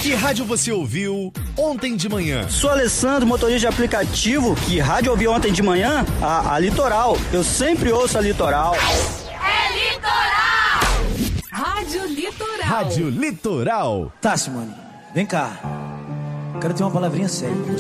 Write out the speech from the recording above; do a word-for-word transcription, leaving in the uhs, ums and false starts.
Que rádio você ouviu ontem de manhã? Sou Alessandro, motorista de aplicativo. Que rádio ouvi ontem de manhã? A, a Litoral. Eu sempre ouço a Litoral. É Litoral! Rádio Litoral. Rádio Litoral. Tá, Simone, vem cá. Quero ter uma palavrinha séria com você.